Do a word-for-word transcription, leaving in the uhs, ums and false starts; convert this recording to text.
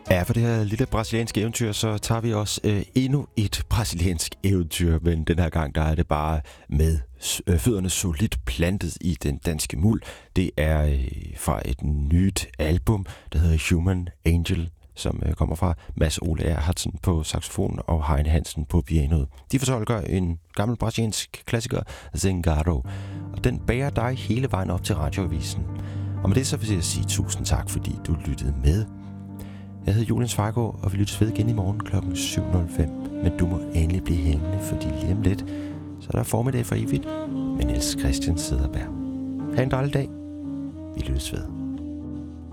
Ja, for det her lille brasilianske eventyr, så tager vi også øh, endnu et brasiliansk eventyr, men den her gang, der er det bare med øh, fødderne solidt plantet i den danske muld. Det er øh, fra et nyt album, der hedder Human Angel, som øh, kommer fra Mads Ole Erhardsen på saxofon og Heine Hansen på pianoet. De fortolker en gammel brasiliansk klassiker, Zingaro, og den bærer dig hele vejen op til radioavisen. Og med det så vil jeg sige tusind tak, fordi du lyttede med. Jeg hedder Julian Svargaard, og vi lyttes ved igen i morgen klokken syv nul fem. Men du må endelig blive hængende, fordi lige om lidt, så er der formiddag for evigt med Niels Christian Cederberg. Ha' en dejlig dag. Vi lyttes ved.